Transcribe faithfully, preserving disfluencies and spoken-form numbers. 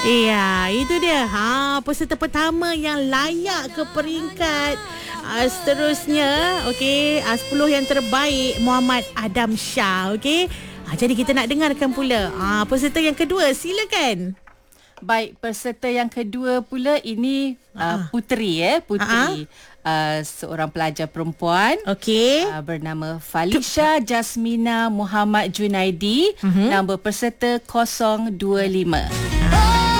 Iya, itu dia. Ha, peserta pertama yang layak ke peringkat uh, seterusnya. Okey, uh, sepuluh yang terbaik Muhammad Adam Shah. Okey. Ha, jadi kita nak dengarkan pula. Ha, peserta yang kedua, silakan. Baik, peserta yang kedua pula ini uh, puteri eh, puteri. Uh, seorang pelajar perempuan. Okey. Uh, bernama Falisha Jasmina Muhammad Junaidi. Uh-huh. Nombor peserta kosong dua lima.